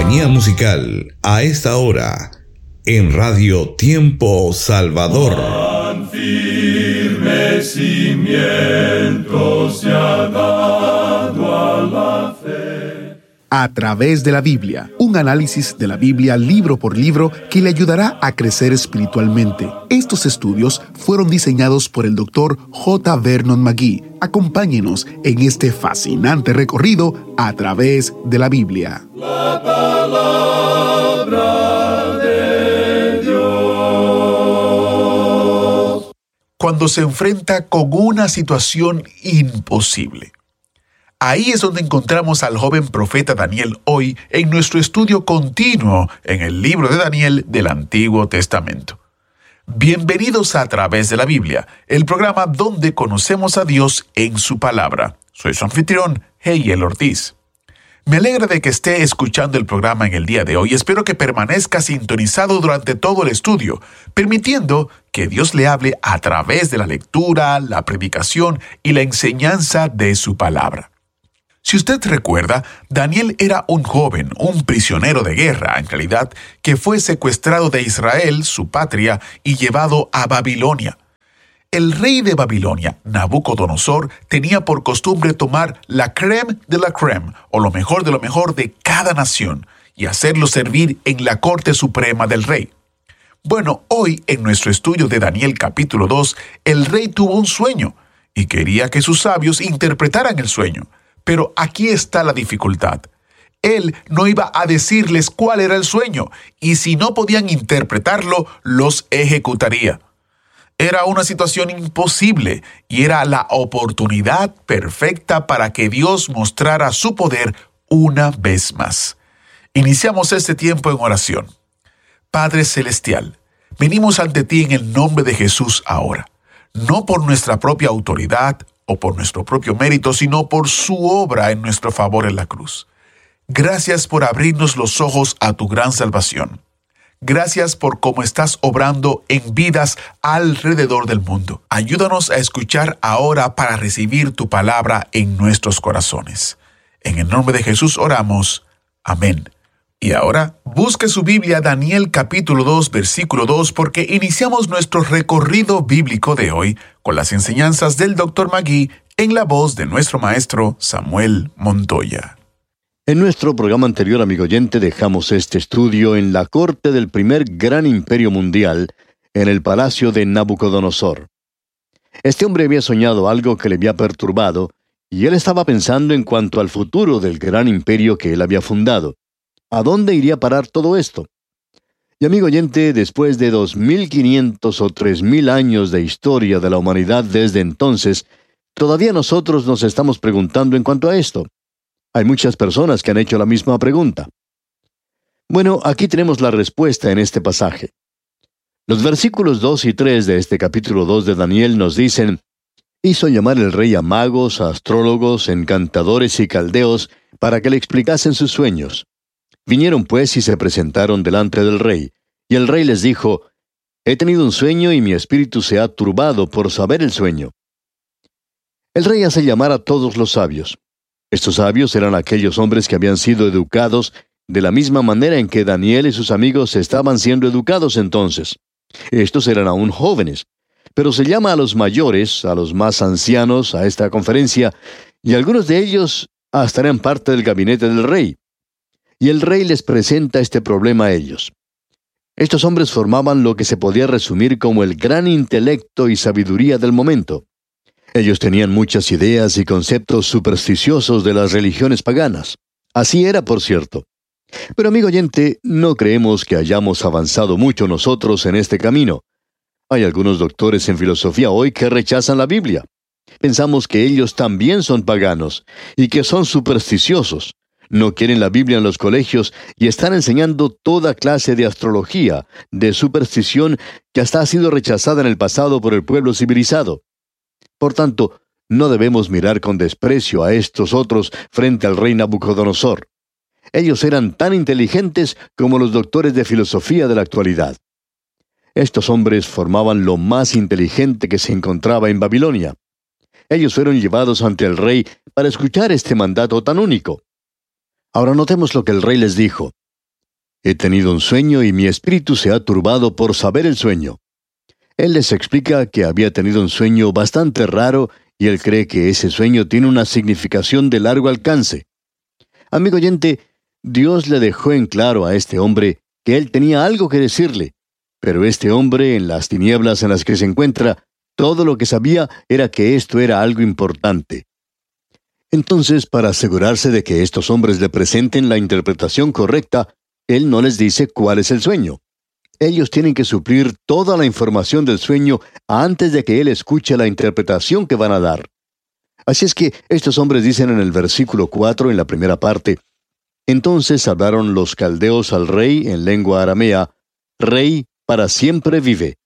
Sintonía musical a esta hora en Radio Tiempo Salvador. Tan firme cimiento se ha dado a la fe. A través de la Biblia, un análisis de la Biblia libro por libro que le ayudará a crecer espiritualmente. Estos estudios fueron diseñados por el Dr. J. Vernon McGee. Acompáñenos en este fascinante recorrido a través de la Biblia. La palabra de Dios. Cuando se enfrenta con una situación imposible. Ahí es donde encontramos al joven profeta Daniel hoy en nuestro estudio continuo en el libro de Daniel del Antiguo Testamento. Bienvenidos a Través de la Biblia, el programa donde conocemos a Dios en su palabra. Soy su anfitrión, Heiel Ortiz. Me alegra de que esté escuchando el programa en el día de hoy. Espero que permanezca sintonizado durante todo el estudio, permitiendo que Dios le hable a través de la lectura, la predicación y la enseñanza de su palabra. Si usted recuerda, Daniel era un joven, un prisionero de guerra, en realidad, que fue secuestrado de Israel, su patria, y llevado a Babilonia. El rey de Babilonia, Nabucodonosor, tenía por costumbre tomar la crème de la crème, o lo mejor de cada nación, y hacerlo servir en la corte suprema del rey. Bueno, hoy, en nuestro estudio de Daniel capítulo 2, el rey tuvo un sueño, y quería que sus sabios interpretaran el sueño. Pero aquí está la dificultad. Él no iba a decirles cuál era el sueño, y si no podían interpretarlo, los ejecutaría. Era una situación imposible, y era la oportunidad perfecta para que Dios mostrara su poder una vez más. Iniciamos este tiempo en oración. Padre Celestial, venimos ante ti en el nombre de Jesús ahora, no por nuestra propia autoridad o por nuestro propio mérito, sino por su obra en nuestro favor en la cruz. Gracias por abrirnos los ojos a tu gran salvación. Gracias por cómo estás obrando en vidas alrededor del mundo. Ayúdanos a escuchar ahora para recibir tu palabra en nuestros corazones. En el nombre de Jesús oramos. Amén. Y ahora, busque su Biblia, Daniel capítulo 2, versículo 2, porque iniciamos nuestro recorrido bíblico de hoy con las enseñanzas del Dr. McGee en la voz de nuestro maestro Samuel Montoya. En nuestro programa anterior, amigo oyente, dejamos este estudio en la corte del primer gran imperio mundial, en el palacio de Nabucodonosor. Este hombre había soñado algo que le había perturbado, y él estaba pensando en cuanto al futuro del gran imperio que él había fundado. ¿A dónde iría a parar todo esto? Y amigo oyente, después de 2.500 o 3.000 años de historia de la humanidad desde entonces, todavía nosotros nos estamos preguntando en cuanto a esto. Hay muchas personas que han hecho la misma pregunta. Bueno, aquí tenemos la respuesta en este pasaje. Los versículos 2 y 3 de este capítulo 2 de Daniel nos dicen: hizo llamar el rey a magos, a astrólogos, encantadores y caldeos para que le explicasen sus sueños. Vinieron pues y se presentaron delante del rey, y el rey les dijo: he tenido un sueño y mi espíritu se ha turbado por saber el sueño. El rey hace llamar a todos los sabios. Estos sabios eran aquellos hombres que habían sido educados de la misma manera en que Daniel y sus amigos estaban siendo educados entonces. Estos eran aún jóvenes, pero se llama a los mayores, a los más ancianos, a esta conferencia, y algunos de ellos hasta eran parte del gabinete del rey. Y el rey les presenta este problema a ellos. Estos hombres formaban lo que se podía resumir como el gran intelecto y sabiduría del momento. Ellos tenían muchas ideas y conceptos supersticiosos de las religiones paganas. Así era, por cierto. Pero amigo oyente, no creemos que hayamos avanzado mucho nosotros en este camino. Hay algunos doctores en filosofía hoy que rechazan la Biblia. Pensamos que ellos también son paganos y que son supersticiosos. No quieren la Biblia en los colegios y están enseñando toda clase de astrología, de superstición que hasta ha sido rechazada en el pasado por el pueblo civilizado. Por tanto, no debemos mirar con desprecio a estos otros frente al rey Nabucodonosor. Ellos eran tan inteligentes como los doctores de filosofía de la actualidad. Estos hombres formaban lo más inteligente que se encontraba en Babilonia. Ellos fueron llevados ante el rey para escuchar este mandato tan único. Ahora notemos lo que el rey les dijo. He tenido un sueño y mi espíritu se ha turbado por saber el sueño. Él les explica que había tenido un sueño bastante raro y él cree que ese sueño tiene una significación de largo alcance. Amigo oyente, Dios le dejó en claro a este hombre que él tenía algo que decirle, pero este hombre, en las tinieblas en las que se encuentra, todo lo que sabía era que esto era algo importante. Entonces, para asegurarse de que estos hombres le presenten la interpretación correcta, él no les dice cuál es el sueño. Ellos tienen que suplir toda la información del sueño antes de que él escuche la interpretación que van a dar. Así es que estos hombres dicen en el versículo 4, en la primera parte, entonces hablaron los caldeos al rey en lengua aramea, Rey, para siempre vive.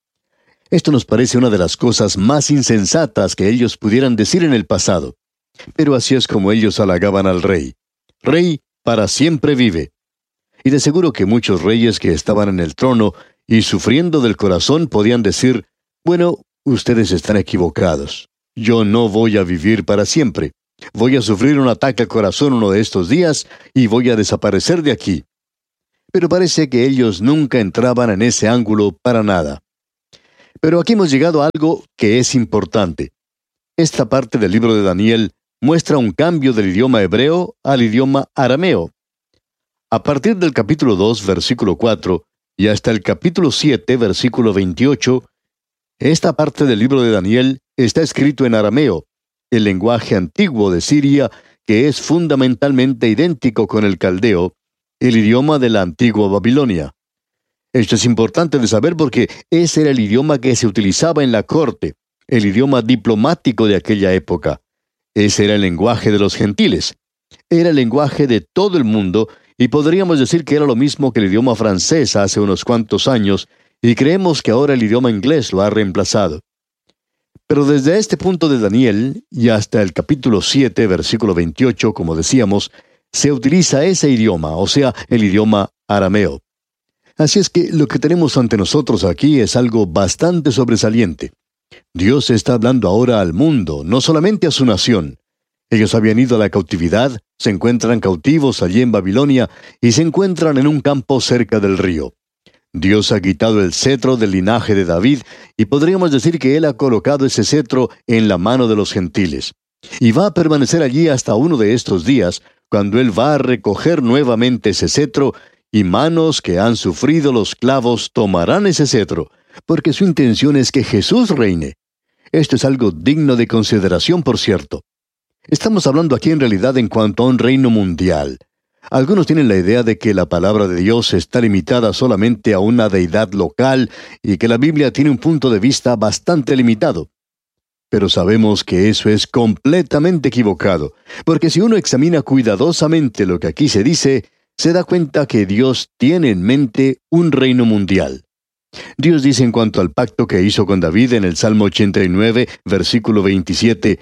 Esto nos parece una de las cosas más insensatas que ellos pudieran decir en el pasado. Pero así es como ellos halagaban al rey. Rey, para siempre vive. Y de seguro que muchos reyes que estaban en el trono y sufriendo del corazón podían decir, bueno, ustedes están equivocados. Yo no voy a vivir para siempre. Voy a sufrir un ataque al corazón uno de estos días y voy a desaparecer de aquí. Pero parece que ellos nunca entraban en ese ángulo para nada. Pero aquí hemos llegado a algo que es importante. Esta parte del libro de Daniel muestra un cambio del idioma hebreo al idioma arameo. A partir del capítulo 2, versículo 4, y hasta el capítulo 7, versículo 28, esta parte del libro de Daniel está escrito en arameo, el lenguaje antiguo de Siria, que es fundamentalmente idéntico con el caldeo, el idioma de la antigua Babilonia. Esto es importante de saber porque ese era el idioma que se utilizaba en la corte, el idioma diplomático de aquella época. Ese era el lenguaje de los gentiles. Era el lenguaje de todo el mundo, y podríamos decir que era lo mismo que el idioma francés hace unos cuantos años, y creemos que ahora el idioma inglés lo ha reemplazado. Pero desde este punto de Daniel, y hasta el capítulo 7, versículo 28, como decíamos, se utiliza ese idioma, o sea, el idioma arameo. Así es que lo que tenemos ante nosotros aquí es algo bastante sobresaliente. Dios está hablando ahora al mundo, no solamente a su nación. Ellos habían ido a la cautividad, se encuentran cautivos allí en Babilonia y se encuentran en un campo cerca del río. Dios ha quitado el cetro del linaje de David y podríamos decir que Él ha colocado ese cetro en la mano de los gentiles. Y va a permanecer allí hasta uno de estos días, cuando Él va a recoger nuevamente ese cetro y manos que han sufrido los clavos tomarán ese cetro, porque su intención es que Jesús reine. Esto es algo digno de consideración, por cierto. Estamos hablando aquí en realidad en cuanto a un reino mundial. Algunos tienen la idea de que la palabra de Dios está limitada solamente a una deidad local y que la Biblia tiene un punto de vista bastante limitado. Pero sabemos que eso es completamente equivocado, porque si uno examina cuidadosamente lo que aquí se dice, se da cuenta que Dios tiene en mente un reino mundial. Dios dice en cuanto al pacto que hizo con David en el Salmo 89, versículo 27,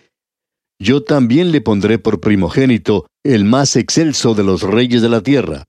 «Yo también le pondré por primogénito el más excelso de los reyes de la tierra».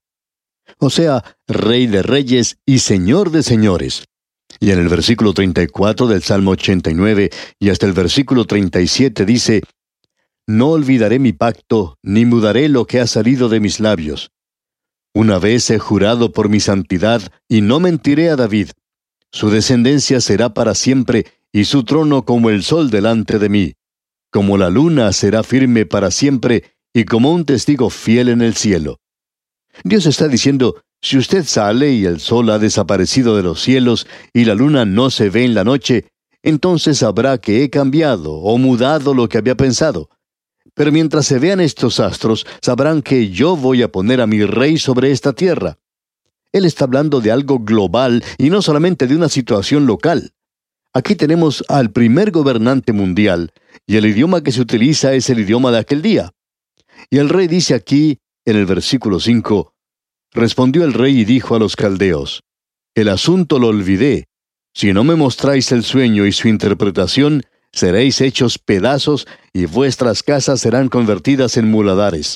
O sea, Rey de reyes y Señor de señores. Y en el versículo 34 del Salmo 89 y hasta el versículo 37 dice, «No olvidaré mi pacto, ni mudaré lo que ha salido de mis labios. Una vez he jurado por mi santidad, y no mentiré a David. Su descendencia será para siempre, y su trono como el sol delante de mí. Como la luna será firme para siempre, y como un testigo fiel en el cielo». Dios está diciendo, si usted sale y el sol ha desaparecido de los cielos, y la luna no se ve en la noche, entonces sabrá que he cambiado o mudado lo que había pensado. Pero mientras se vean estos astros, sabrán que yo voy a poner a mi rey sobre esta tierra. Él está hablando de algo global y no solamente de una situación local. Aquí tenemos al primer gobernante mundial, y el idioma que se utiliza es el idioma de aquel día. Y el rey dice aquí, en el versículo 5, «Respondió el rey y dijo a los caldeos, el asunto lo olvidé. Si no me mostráis el sueño y su interpretación, seréis hechos pedazos y vuestras casas serán convertidas en muladares».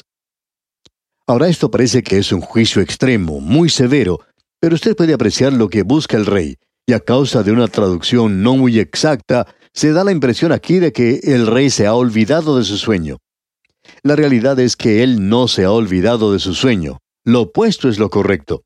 Ahora esto parece que es un juicio extremo, muy severo, pero usted puede apreciar lo que busca el rey, y a causa de una traducción no muy exacta, se da la impresión aquí de que el rey se ha olvidado de su sueño. La realidad es que él no se ha olvidado de su sueño. Lo opuesto es lo correcto.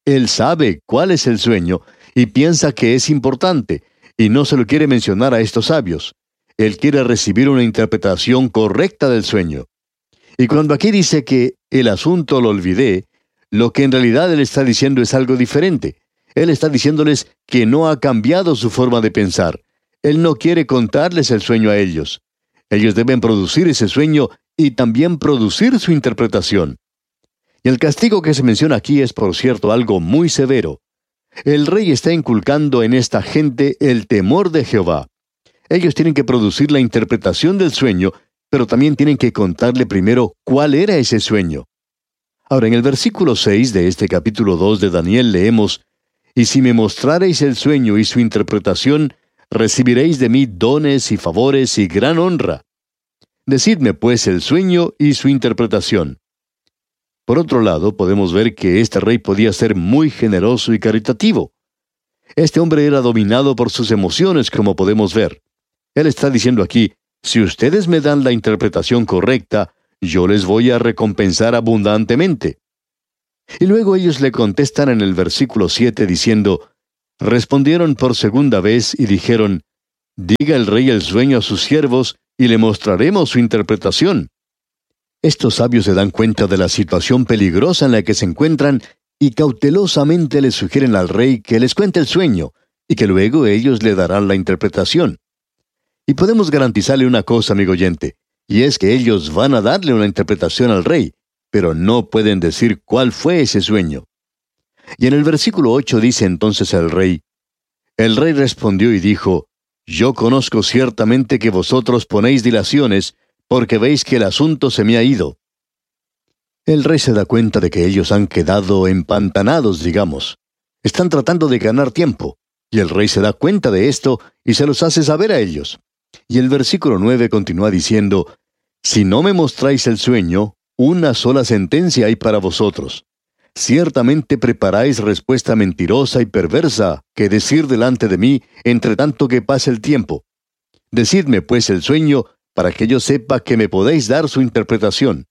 él sabe cuál es el sueño y piensa que es importante, y no se lo quiere mencionar a estos sabios. Él quiere recibir una interpretación correcta del sueño. Y cuando aquí dice que el asunto lo olvidé, lo que en realidad él está diciendo es algo diferente. Él está diciéndoles que no ha cambiado su forma de pensar. Él no quiere contarles el sueño a ellos. Ellos deben producir ese sueño y también producir su interpretación. Y el castigo que se menciona aquí es, por cierto, algo muy severo. El rey está inculcando en esta gente el temor de Jehová. Ellos tienen que producir la interpretación del sueño, pero también tienen que contarle primero cuál era ese sueño. Ahora, en el versículo 6 de este capítulo 2 de Daniel leemos: «Y si me mostrareis el sueño y su interpretación, recibiréis de mí dones y favores y gran honra. Decidme pues el sueño y su interpretación». Por otro lado, podemos ver que este rey podía ser muy generoso y caritativo. Este hombre era dominado por sus emociones, como podemos ver. Él está diciendo aquí: si ustedes me dan la interpretación correcta, yo les voy a recompensar abundantemente. Y luego ellos le contestan en el versículo 7 diciendo: respondieron por segunda vez y dijeron: diga el rey el sueño a sus siervos y le mostraremos su interpretación. Estos sabios se dan cuenta de la situación peligrosa en la que se encuentran y cautelosamente le sugieren al rey que les cuente el sueño y que luego ellos le darán la interpretación. Y podemos garantizarle una cosa, amigo oyente, y es que ellos van a darle una interpretación al rey, pero no pueden decir cuál fue ese sueño. Y en el versículo 8 dice entonces el rey respondió y dijo: yo conozco ciertamente que vosotros ponéis dilaciones, porque veis que el asunto se me ha ido. El rey se da cuenta de que ellos han quedado empantanados, digamos. Están tratando de ganar tiempo, y el rey se da cuenta de esto y se los hace saber a ellos. Y el versículo 9 continúa diciendo: si no me mostráis el sueño, una sola sentencia hay para vosotros. Ciertamente preparáis respuesta mentirosa y perversa que decir delante de mí, entre tanto que pase el tiempo. Decidme pues el sueño, para que yo sepa que me podéis dar su interpretación.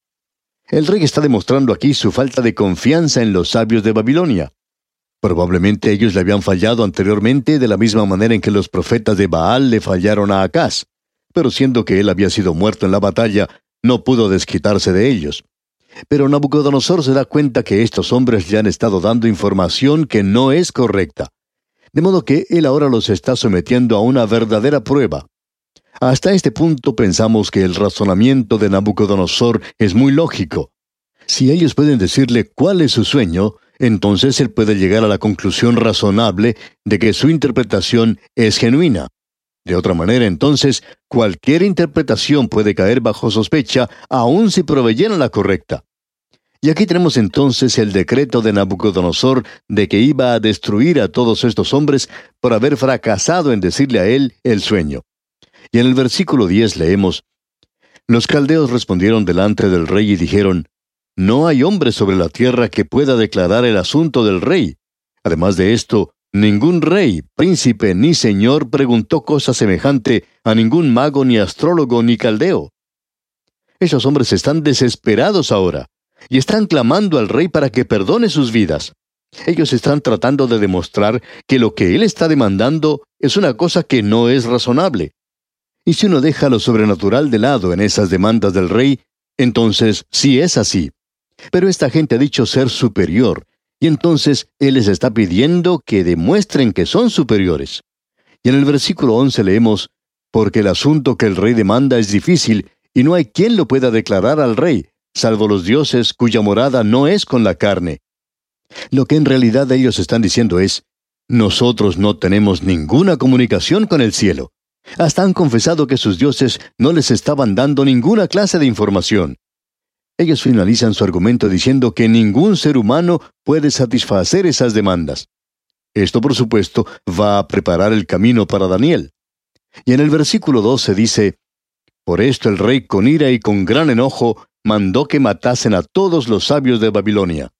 El rey está demostrando aquí su falta de confianza en los sabios de Babilonia. Probablemente ellos le habían fallado anteriormente de la misma manera en que los profetas de Baal le fallaron a Acaz, pero siendo que él había sido muerto en la batalla, no pudo desquitarse de ellos. Pero Nabucodonosor se da cuenta que estos hombres le han estado dando información que no es correcta. De modo que él ahora los está sometiendo a una verdadera prueba. Hasta este punto pensamos que el razonamiento de Nabucodonosor es muy lógico. Si ellos pueden decirle cuál es su sueño, entonces él puede llegar a la conclusión razonable de que su interpretación es genuina. De otra manera, entonces, cualquier interpretación puede caer bajo sospecha, aun si proveyeran la correcta. Y aquí tenemos entonces el decreto de Nabucodonosor de que iba a destruir a todos estos hombres por haber fracasado en decirle a él el sueño. Y en el versículo 10 leemos: los caldeos respondieron delante del rey y dijeron: no hay hombre sobre la tierra que pueda declarar el asunto del rey. Además de esto, ningún rey, príncipe ni señor preguntó cosa semejante a ningún mago, ni astrólogo, ni caldeo. Esos hombres están desesperados ahora, y están clamando al rey para que perdone sus vidas. Ellos están tratando de demostrar que lo que él está demandando es una cosa que no es razonable. Y si uno deja lo sobrenatural de lado en esas demandas del rey, entonces sí es así. Pero esta gente ha dicho ser superior, y entonces él les está pidiendo que demuestren que son superiores. Y en el versículo 11 leemos: porque el asunto que el rey demanda es difícil, y no hay quien lo pueda declarar al rey, salvo los dioses cuya morada no es con la carne. Lo que en realidad ellos están diciendo es: nosotros no tenemos ninguna comunicación con el cielo. Hasta han confesado que sus dioses no les estaban dando ninguna clase de información. Ellos finalizan su argumento diciendo que ningún ser humano puede satisfacer esas demandas. Esto, por supuesto, va a preparar el camino para Daniel. Y en el versículo 12 dice: por esto el rey con ira y con gran enojo mandó que matasen a todos los sabios de Babilonia.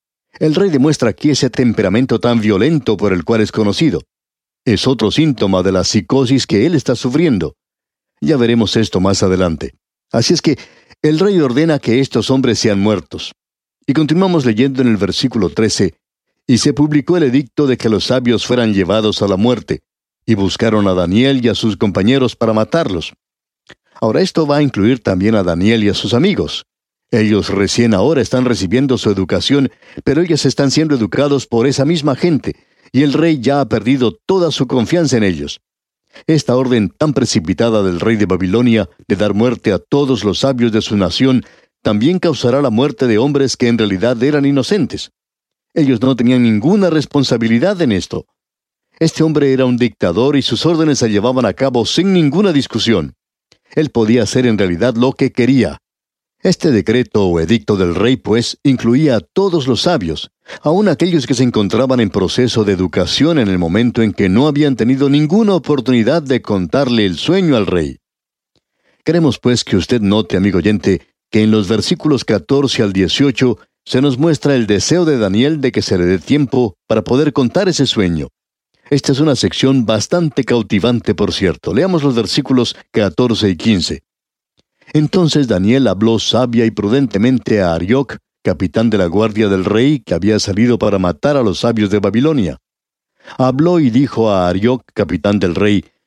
El rey demuestra aquí ese temperamento tan violento por el cual es conocido. Es otro síntoma de la psicosis que él está sufriendo. Ya veremos esto más adelante. Así es que el rey ordena que estos hombres sean muertos. Y continuamos leyendo en el versículo 13: y se publicó el edicto de que los sabios fueran llevados a la muerte, y buscaron a Daniel y a sus compañeros para matarlos. Ahora esto va a incluir también a Daniel y a sus amigos. Ellos recién ahora están recibiendo su educación, pero ellos están siendo educados por esa misma gente, y el rey ya ha perdido toda su confianza en ellos. Esta orden tan precipitada del rey de Babilonia de dar muerte a todos los sabios de su nación también causará la muerte de hombres que en realidad eran inocentes. Ellos no tenían ninguna responsabilidad en esto. Este hombre era un dictador y sus órdenes se llevaban a cabo sin ninguna discusión. Él podía hacer en realidad lo que quería. Este decreto o edicto del rey, pues, incluía a todos los sabios, aun aquellos que se encontraban en proceso de educación en el momento en que no habían tenido ninguna oportunidad de contarle el sueño al rey. Queremos, pues, que usted note, amigo oyente, que en los versículos 14 al 18 se nos muestra el deseo de Daniel de que se le dé tiempo para poder contar ese sueño. Esta es una sección bastante cautivante, por cierto. Leamos los versículos 14 y 15. Entonces Daniel habló sabia y prudentemente a Arioc, capitán de la guardia del rey, que había salido para matar a los sabios de Babilonia. Habló y dijo a Arioc, capitán del rey,